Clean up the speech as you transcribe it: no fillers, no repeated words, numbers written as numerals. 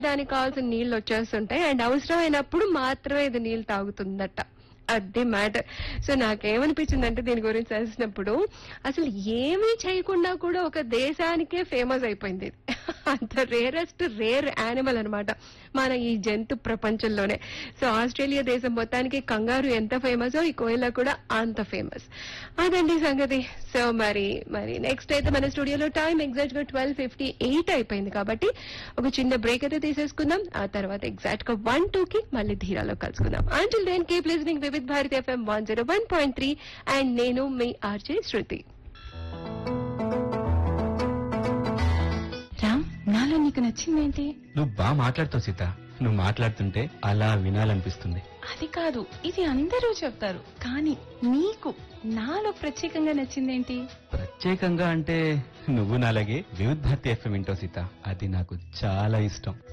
దానికి కావాల్సిన నీళ్లు వచ్చేస్తుంటాయి అండ్ అవసరమైనప్పుడు మాత్రమే ఇది నీళ్లు తాగుతుందట. అది మ్యాటర్. సో నాకేమనిపించిందంటే దీని గురించి తెలిసినప్పుడు అసలు ఏమీ చేయకుండా కూడా ఒక దేశానికే ఫేమస్ అయిపోయింది ఇది. అంత రేర్ యానిమల్ అన్నమాట మన ఈ జంతు ప్రపంచంలోనే. సో ఆస్ట్రేలియా దేశం మొత్తానికి కంగారు ఎంత ఫేమస్ ఈ కోయిలా కూడా అంత ఫేమస్. అదండి సంగతి. సో మరి నెక్స్ట్ అయితే మన స్టూడియోలో టైం ఎగ్జాక్ట్ గా 12:58 అయిపోయింది కాబట్టి ఒక చిన్న బ్రేక్ అయితే తీసేసుకుందాం. ఆ తర్వాత ఎగ్జాక్ట్ గా 1-2 కి మళ్ళీ ధీరాలో కలుసుకుందాం. Until then keep listening Vividh Bharati FM 101.3 and నేను మీ ఆర్జే శృతి. రామ్, నాలో నీకు నచ్చిందేంటి? నువ్వు బాగా మాట్లాడుతావు సీత. నువ్వు మాట్లాడుతుంటే అలా వినాలనిపిస్తుంది. అది కాదు, ఇది అందరూ చెప్తారు, కానీ నీకు నాలో ప్రత్యేకంగా నచ్చిందేంటి? ప్రత్యేకంగా అంటే నువ్వు నాలాగే వివిధ్ భారతి FM వింటావు సీత. అది నాకు చాలా ఇష్టం.